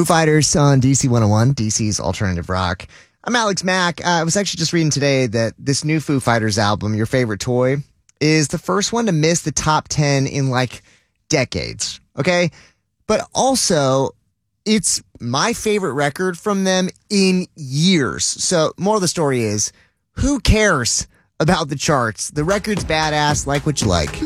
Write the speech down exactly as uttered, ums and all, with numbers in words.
Foo Fighters on D C one oh one, D C's alternative rock. I'm Alex Mack. Uh, I was actually just reading today that this new Foo Fighters album, Your Favorite Toy, is the first one to miss the top ten in like decades. Okay. But also, it's my favorite record from them in years. So, more of the story is, who cares about the charts? The record's badass. Like what you like.